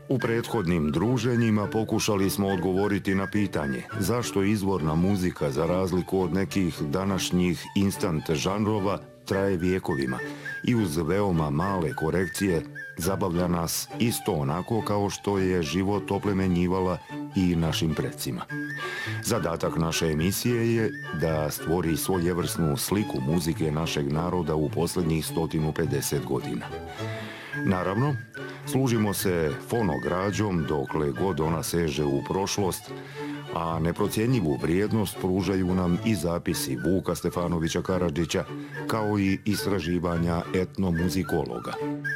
U prethodnim druženjima pokušali smo odgovoriti na pitanje zašto izvorna muzika, za razliku od nekih današnjih instant žanrova, traje vijekovima i uz veoma male korekcije zabavlja nas isto onako kao što je život oplemenjivala i našim predsima. Zadatak naše emisije je da stvori svojevrsnu sliku muzike našeg naroda u posljednjih 150 godina. Naravno, služimo se fonograđom dokle god ona seže u prošlost, a neprocjenjivu vrijednost pružaju nam i zapisi Vuka Stefanovića Karadžića, kao i istraživanja etnomuzikologa.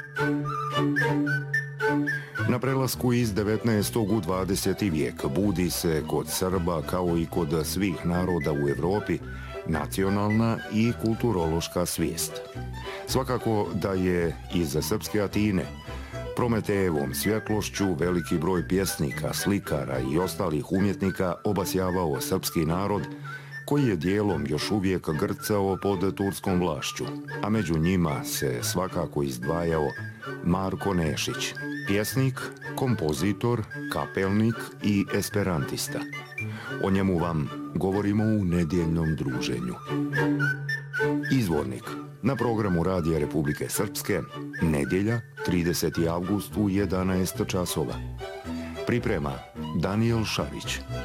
Na prelasku iz 19. u 20. vijek budi se kod Srba, kao i kod svih naroda u Evropi, nacionalna i kulturološka svijest. Svakako da je iz srpske Atine Prometejevom svjetlošću veliki broj pjesnika, slikara i ostalih umjetnika obasjavao srpski narod, koji je dijelom još uvijek grcao pod turskom vlašću, a među njima se svakako izdvajao Marko Nešić, pjesnik, kompozitor, kapelnik i esperantista. O njemu vam govorimo u nedjeljnom druženju. Izvornik na programu Radija Republike Srpske, nedjelja, 30. avgust u 11 časova. Priprema Danijel Šarić.